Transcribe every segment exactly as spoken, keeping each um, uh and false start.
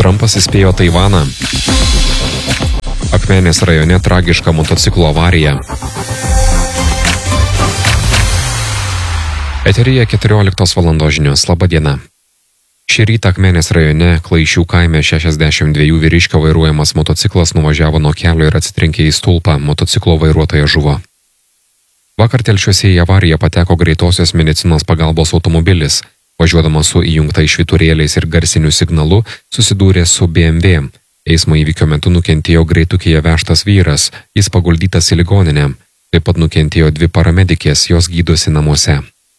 Trumpas įspėjo Taivaną. Akmenės rajone tragiška motociklo avarija. Eteryje keturioliktos valandos žinios. Labą dieną. Šį rytą Akmenės rajone Klaišių kaime šešiasdešimt dviejų vyriškio vairuojamas motociklas nuvažiavo nuo kelio ir atsitrenkė į stulpą. Motociklo vairuotojas žuvo. Vakar Telšiuose į avariją pateko greitosios medicinos pagalbos automobilis. Važiuodamas su įjungtais švyturėliais ir garsiniu signalu susidūrė su B M W. Eismo įvykio metu nukentėjo greitukėje vežtas vyras, jis paguldytas į ligoninę. Taip pat nukentėjo dvi paramedikės, jos gydosi namuose.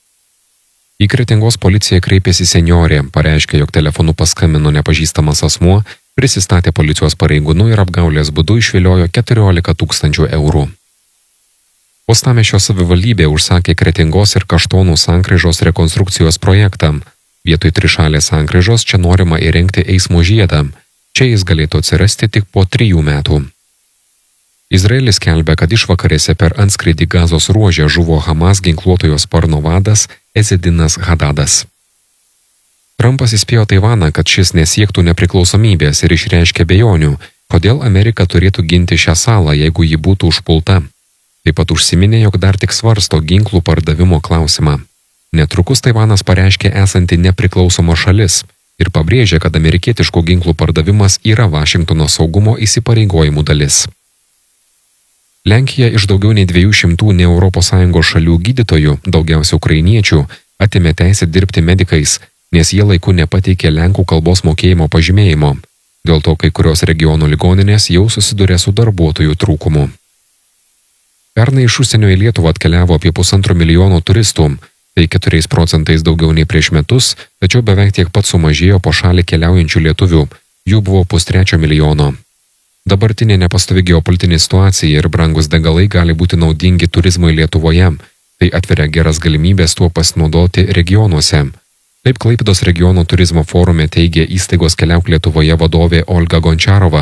Į Kretingos policiją kreipėsi senjorė, pareiškė, jog telefonu paskambino nepažįstamas asmuo, prisistatė policijos pareigūnu ir apgaulės būdu išviliojo keturiolika tūkstančių eurų. Uostamiesčio savivaldybė užsakė Kretingos ir Kaštonų sankryžos rekonstrukcijos projektą. Vietoj trišalės sankryžos čia norima įrengti eismo žiedą. Čia jis galėtų atsirasti tik po trijų metų. Izraelis skelbia, kad išvakarėse per antskrydį Gazos ruože žuvo Hamas ginkluotojo sparno vadas Ezedinas Hadadas. Trumpas įspėjo Taivaną, kad šis nesiektų nepriklausomybės ir išreiškė abejonių, kodėl Amerika turėtų ginti šią salą, jeigu ji būtų užpulta. Taip pat užsiminė, jog dar tik svarsto ginklų pardavimo klausimą. Netrukus Taivanas pareiškė esanti nepriklausoma šalis ir pabrėžė, kad amerikietiškų ginklų pardavimas yra Vašingtono saugumo įsipareigojimų dalis. Lenkija iš daugiau nei dviejų šimtų ne Europos Sąjungos šalių gydytojų, daugiausia ukrainiečių, atėmė teisę dirbti medikais, nes jie laiku nepateikė lenkų kalbos mokėjimo pažymėjimo. Dėl to kai kurios regionų ligoninės jau susidūrė su darbuotojų trūkumu. Pernai iš užsienio į Lietuvą atkeliavo apie pusantro milijono turistų, tai keturiais procentais daugiau nei prieš metus, tačiau beveik tiek pat sumažėjo po šalį keliaujančių lietuvių, jų buvo pustrečio milijono. Dabartinė nepastovi geopolitinė situacija ir brangus degalai gali būti naudingi turizmui Lietuvoje, tai atveria geras galimybės tuo pasinaudoti regionuose. Taip Klaipėdos regiono turizmo forume teigė įstaigos Keliauk Lietuvoje vadovė Olga Gončiarova.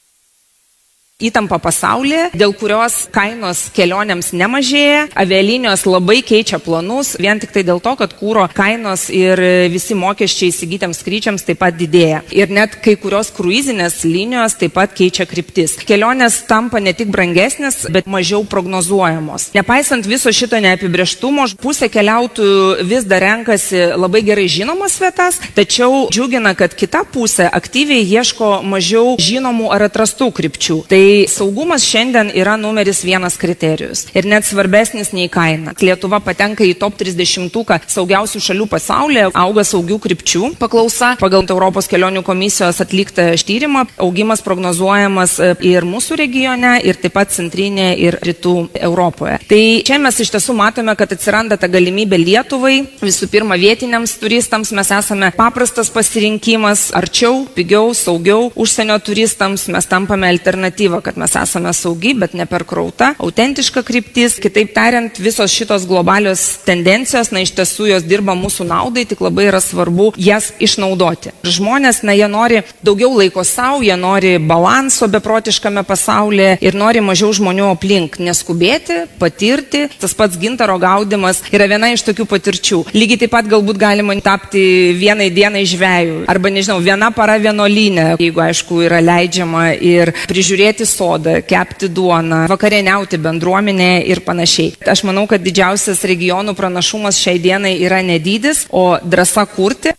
Įtampa pasaulyje, dėl kurios kainos kelionėms nemažėja, avialinijos labai keičia planus, vien tik tai dėl to, kad kūro kainos ir visi mokesčiai įsigytiems skrydžiams taip pat didėja. Ir net kai kurios kruizinės linijos taip pat keičia kryptis. Kelionės tampa ne tik brangesnės, bet mažiau prognozuojamos. Nepaisant viso šito neapibrėžtumo, pusė keliautojų vis dar renkasi labai gerai žinomas vietas, tačiau džiugina, kad kita pusė aktyviai ieško mažiau žinomų ar atrastų krypčių. Tai saugumas šiandien yra numeris vienas kriterijus ir net svarbesnis nei kaina. Lietuva patenka į top trisdešimtuką saugiausių šalių pasaulyje, auga saugių krypčių paklausa. Pagal Europos kelionių komisijos atliktą tyrimą augimas prognozuojamas ir mūsų regione, ir taip pat centrinė ir rytų Europoje. Tai čia mes iš tiesų matome, kad atsiranda ta galimybė Lietuvai, visų pirma vietiniams turistams mes esame paprastas pasirinkimas, arčiau, pigiau, saugiau, užsienio turistams mes tampame alternatyvą, kad mes esame saugi, bet ne per krauta, autentiška kryptis. Kitaip tariant, visos šitos globalios tendencijos, na iš tiesų jos dirba mūsų naudai, tik labai yra svarbu jas išnaudoti. Žmonės, na jie nori daugiau laiko savo, jie nori balanso beprotiškame pasaulyje ir nori mažiau žmonių aplink, neskubėti, patirti. Tas pats gintaro gaudimas yra viena iš tokių patirčių. Lygiai taip pat galbūt galima tapti vienai dienai žvejų, arba nežinau, viena para vienolyne, jeigu aišku yra leidžiama ir prižiūrėti sodą, kepti duoną, vakarieniauti bendruomenėje ir panašiai. Aš manau, kad didžiausias regionų pranašumas šiai dienai yra ne dydis, o drąsa kurti.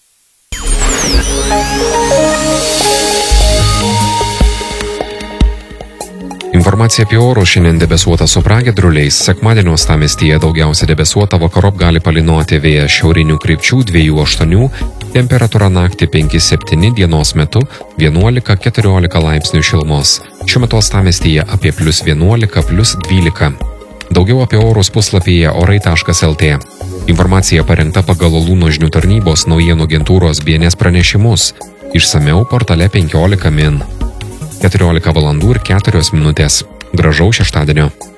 Informacija apie orus. Šiandien debesuota su pragiedruliais. Sekmadienio uostamiestyje daugiausia debesuota, vakarop gali palynuoti, vėjas šiaurinių krypčių dviejų aštuonių, temperatūra naktį penki septyni, dienos metu vienuolika keturiolika laipsnių šilumos. Šiuo metu uostamiestyje apie plius vienuolika, plius dvylika. Daugiau apie orus puslapyje orai taškas el tė. Informacija parengta pagal Lūno žinių tarnybos naujienų agentūros B N S pranešimus. Išsamiau portale penkiolika min. keturiolika valandų ir keturios minutės. Gražaus šeštadienio.